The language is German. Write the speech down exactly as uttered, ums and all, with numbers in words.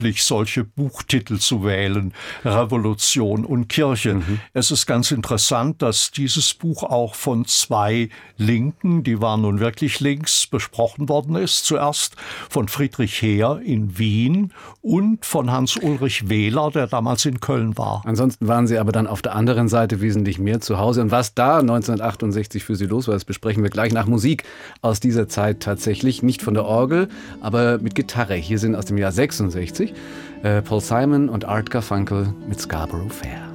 üblich, solche Buchtitel zu wählen, Revolution und Kirche. Mhm. Es ist ganz interessant, dass dieses Buch auch von zwei Linken, die waren nun wirklich links, besprochen worden ist. Zuerst von Friedrich Heer in Wien und von Hans-Ulrich Wehler, der damals in Köln war. Ansonsten waren Sie aber dann auf der anderen Seite wesentlich mehr zu Hause. Und was da neunzehnhundertachtundsechzig für Sie los war, das besprechen wir gleich nach Musik aus dieser Zeit tatsächlich. Nicht von der Orgel, aber mit Gitarre. Hier sind aus dem Jahr sechsundsechzig äh, Paul Simon und Art Garfunkel mit Scarborough Fair.